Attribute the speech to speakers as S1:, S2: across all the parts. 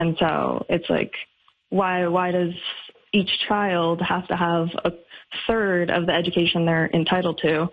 S1: And so it's like, why does each child have to have a third of the education they're entitled to?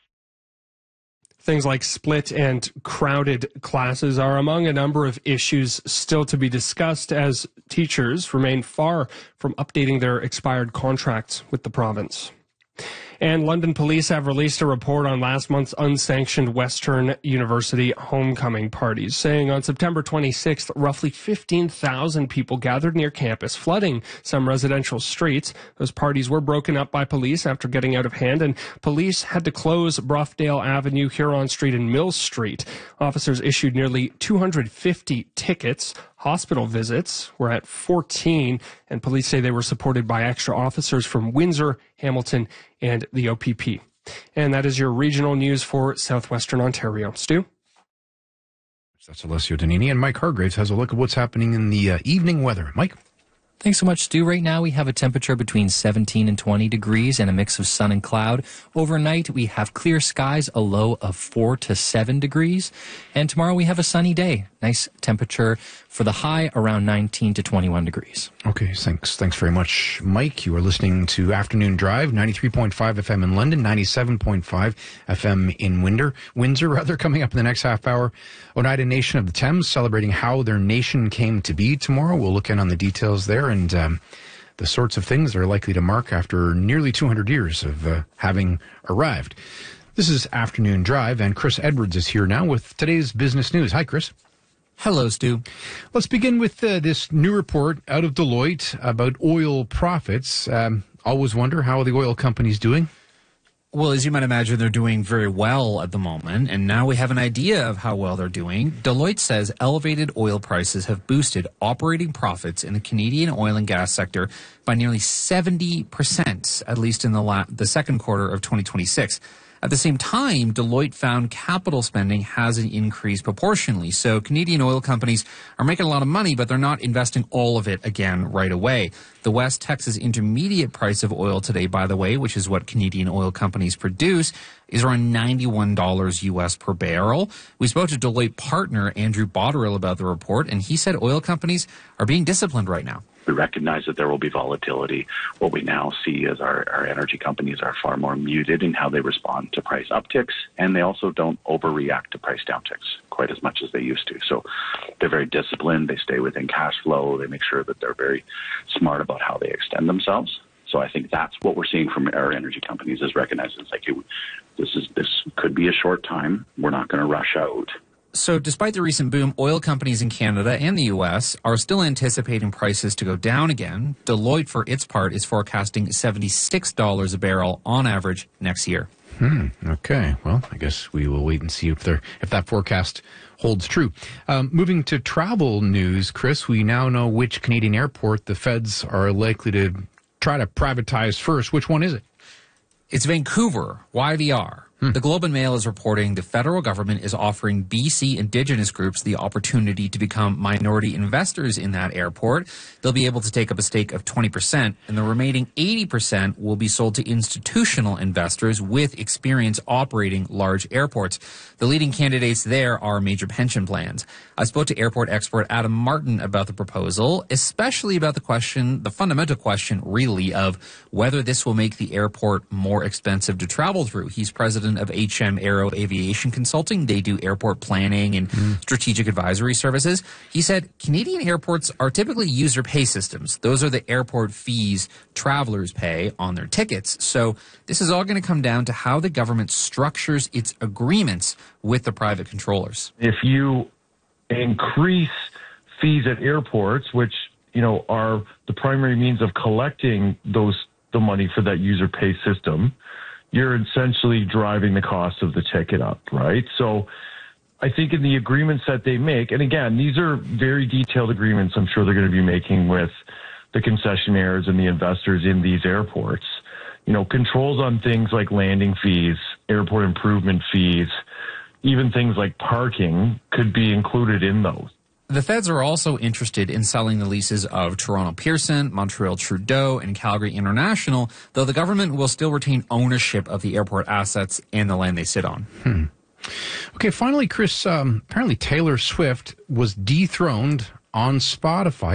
S2: Things like split and crowded classes are among a number of issues still to be discussed as teachers remain far from updating their expired contracts with the province. And London police have released a report on last month's unsanctioned Western University homecoming parties, saying on September 26th, roughly 15,000 people gathered near campus, flooding some residential streets. Those parties were broken up by police after getting out of hand, and police had to close Broughdale Avenue, Huron Street, and Mill Street. Officers issued nearly 250 tickets. Hospital visits were at 14, and police say they were supported by extra officers from Windsor, Hamilton, and the OPP. And that is your regional news for southwestern Ontario. Stu?
S3: That's Alessio Danini, and Mike Hargraves has a look at what's happening in the evening weather. Mike?
S4: Thanks so much, Stu. Right now we have a temperature between 17 and 20 degrees and a mix of sun and cloud. Overnight we have clear skies, a low of 4 to 7 degrees. And tomorrow we have a sunny day. Nice temperature for the high, around 19 to 21 degrees.
S3: Okay, thanks very much, Mike. You are listening to Afternoon Drive, 93.5 FM in London, 97.5 FM in Windsor. Coming up in the next half hour, Oneida Nation of the Thames celebrating how their nation came to be tomorrow. We'll look in on the details there and the sorts of things that are likely to mark after nearly 200 years of having arrived. This is Afternoon Drive, and Chris Edwards is here now with today's business news. Hi, Chris.
S4: Hello, Stu.
S3: Let's begin with this new report out of Deloitte about oil profits. Always wonder how the oil company's doing.
S5: Well, as you might imagine, they're doing very well at the moment, and now we have an idea of how well they're doing. Deloitte says elevated oil prices have boosted operating profits in the Canadian oil and gas sector by nearly 70%, at least in the second quarter of 2026. At the same time, Deloitte found capital spending hasn't increased proportionally. So Canadian oil companies are making a lot of money, but they're not investing all of it again right away. The West Texas Intermediate price of oil today, by the way, which is what Canadian oil companies produce, is around $91 US per barrel. We spoke to Deloitte partner Andrew Botterill about the report, and he said oil companies are being disciplined right now.
S6: We recognize that there will be volatility. What we now see is our energy companies are far more muted in how they respond to price upticks, and they also don't overreact to price downticks quite as much as they used to. So they're very disciplined. They stay within cash flow. They make sure that they're very smart about how they extend themselves. So I think that's what we're seeing from our energy companies is recognizing it's like, this could be a short time. We're not going to rush out.
S5: So despite the recent boom, oil companies in Canada and the U.S. are still anticipating prices to go down again. Deloitte, for its part, is forecasting $76 a barrel on average next year.
S3: Okay. Well, I guess we will wait and see if that forecast holds true. Moving to travel news, Chris, we now know which Canadian airport the feds are likely to try to privatize first. Which one is it?
S5: It's Vancouver, YVR. The Globe and Mail is reporting the federal government is offering BC Indigenous groups the opportunity to become minority investors in that airport. They'll be able to take up a stake of 20%, and the remaining 80% will be sold to institutional investors with experience operating large airports. The leading candidates there are major pension plans. I spoke to airport expert Adam Martin about the proposal, especially about the fundamental question, really, of whether this will make the airport more expensive to travel through. He's president of HM Aero Aviation Consulting. They do airport planning and strategic advisory services. He said Canadian airports are typically user pay systems. Those are the airport fees travelers pay on their tickets. So this is all going to come down to how the government structures its agreements with the private controllers.
S7: If you increase fees at airports, which are the primary means of collecting the money for that user pay system, you're essentially driving the cost of the ticket up, right? So I think in the agreements that they make, and again, these are very detailed agreements I'm sure they're going to be making with the concessionaires and the investors in these airports, controls on things like landing fees, airport improvement fees, even things like parking could be included in those.
S5: The feds are also interested in selling the leases of Toronto Pearson, Montreal Trudeau, and Calgary International, though the government will still retain ownership of the airport assets and the land they sit on.
S3: Okay, finally, Chris, apparently Taylor Swift was dethroned on Spotify.